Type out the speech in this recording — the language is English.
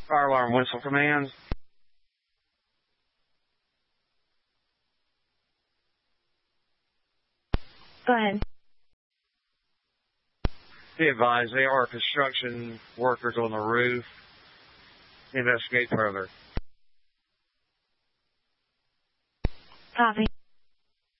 Fire alarm whistle commands. Go ahead. Be advised, there are construction workers on the roof. Investigate further. Copy.